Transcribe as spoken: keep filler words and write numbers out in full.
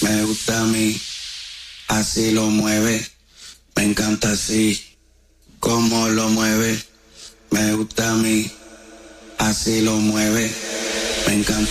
me gusta a mí, así lo mueve, me encanta así, como lo mueve, me gusta a mí, así lo mueve, me encanta.